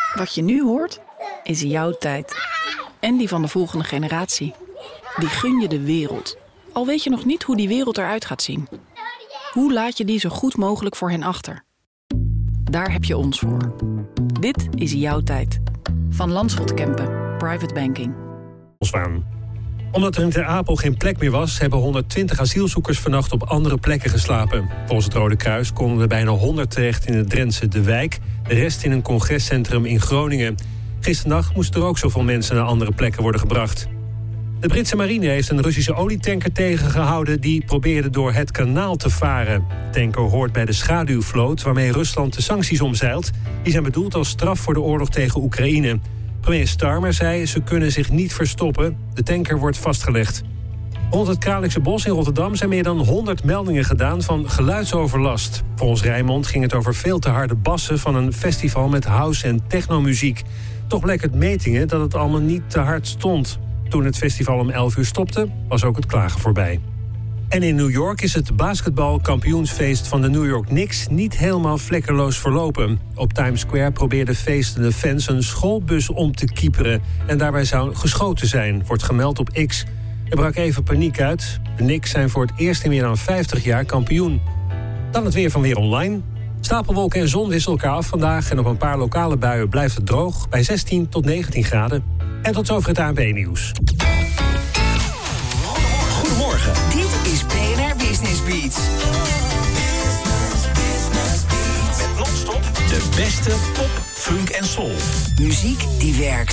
Wat je nu hoort, is jouw tijd. En die van de volgende generatie. Die gun je de wereld. Al weet je nog niet hoe die wereld eruit gaat zien. Hoe laat je die zo goed mogelijk voor hen achter? Daar heb je ons voor. Dit is jouw tijd. Van Landschot Kempen, Private Banking. Omdat er in Ter Apel geen plek meer was, hebben 120 asielzoekers vannacht op andere plekken geslapen. Volgens het Rode Kruis konden er bijna 100 terecht in het Drentse De Wijk, de rest in een congrescentrum in Groningen. Gisternacht moesten er ook zoveel mensen naar andere plekken worden gebracht. De Britse marine heeft een Russische olietanker tegengehouden die probeerde door het kanaal te varen. De tanker hoort bij de schaduwvloot waarmee Rusland de sancties omzeilt. Die zijn bedoeld als straf voor de oorlog tegen Oekraïne. Premier Starmer zei ze kunnen zich niet verstoppen. De tanker wordt vastgelegd. Rond het Kralingse Bos in Rotterdam zijn meer dan 100 meldingen gedaan van geluidsoverlast. Volgens Rijnmond ging het over veel te harde bassen van een festival met house- en technomuziek. Toch bleek uit metingen dat het allemaal niet te hard stond. Toen het festival om 11 uur stopte, was ook het klagen voorbij. En in New York is het basketbalkampioensfeest van de New York Knicks niet helemaal vlekkeloos verlopen. Op Times Square probeerden feestende fans een schoolbus om te kieperen. En daarbij zou geschoten zijn, wordt gemeld op X. Er brak even paniek uit. De Knicks zijn voor het eerst in meer dan 50 jaar kampioen. Dan het weer van Weer Online. Stapelwolken en zon wisselen elkaar af vandaag. En op een paar lokale buien blijft het droog bij 16 tot 19 graden. En tot zover het ANP-nieuws. Goedemorgen. Dit is BNR Business Beats. Met non-stop de beste pop, funk en soul. Muziek die werkt.